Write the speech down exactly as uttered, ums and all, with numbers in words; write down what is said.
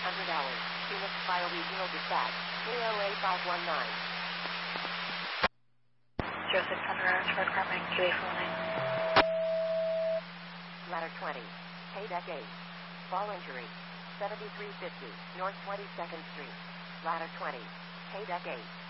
hundred hours. Phoenix Bioregional Dispatch, three oh eight five one nine. zero six hundred hours for car making Q A full name. Ladder twenty, K deck eight. Fall injury, seventy-three fifty, North twenty-second Street. Ladder twenty, K deck eight.